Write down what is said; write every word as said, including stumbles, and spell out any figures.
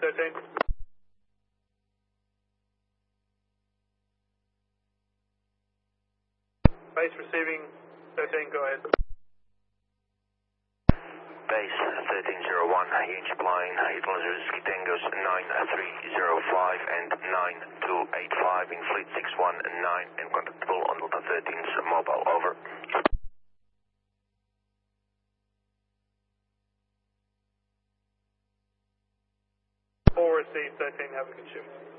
thirteen. Base receiving thirteen, go ahead. Base thirteen zero one, huge flying, Hitler Whiskey Tangos nine three zero five and nine two eight five in fleet six one nine and contactable on Delta thirteen's mobile, over. Four received thirteen, have a good shoot.